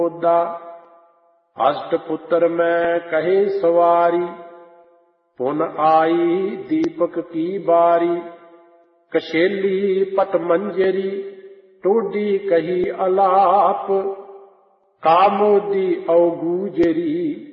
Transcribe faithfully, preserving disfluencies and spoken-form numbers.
ओदा अष्ट पुत्र मैं कहे सवारी, पुन आई दीपक की बारी। कशेली पट मंजरी टोडी कही अलाप, कामोदी अवगूजरी